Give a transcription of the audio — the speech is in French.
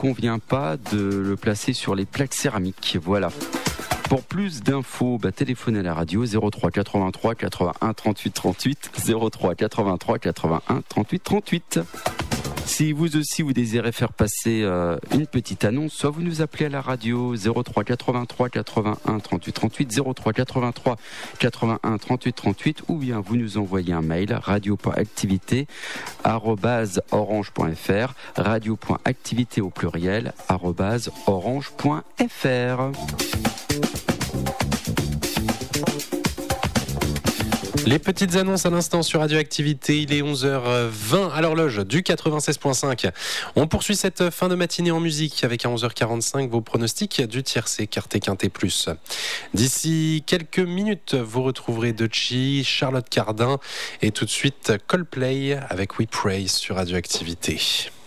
convient pas de le placer sur les plaques céramiques. Voilà. Pour plus d'infos, téléphonez à la radio 03 83 81 38 38 03 83 81 38 38. Si vous aussi vous désirez faire passer une petite annonce, soit vous nous appelez à la radio 03 83 81 38 38 03 83 81 38 38 ou bien vous nous envoyez un mail radio.activité@orange.fr radio.activité au pluriel @orange.fr. Les petites annonces à l'instant sur Radioactivité, il est 11h20 à l'horloge du 96.5. On poursuit cette fin de matinée en musique avec à 11h45 vos pronostics du tiercé Quartet Quintet Plus. D'ici quelques minutes, vous retrouverez Doechii, Charlotte Cardin et tout de suite Coldplay avec We Pray sur Radioactivité.